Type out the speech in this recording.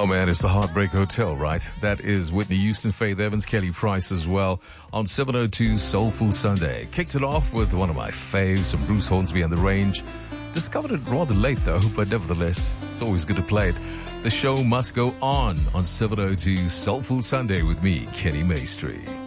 Oh man, it's the Heartbreak Hotel, right? That is Whitney Houston, Faith Evans, Kelly Price as well on 702 Soulful Sunday. Kicked it off with one of my faves, some Bruce Hornsby and the Range. Discovered it rather late though, but nevertheless, it's always good to play it. The show must go on 702 Soulful Sunday with me, Kenny Maestri.